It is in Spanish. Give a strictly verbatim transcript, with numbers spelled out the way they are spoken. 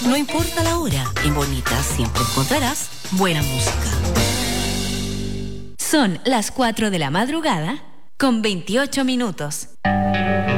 No importa la hora, en Bonita siempre encontrarás buena música. Son las cuatro de la madrugada con veintiocho minutos.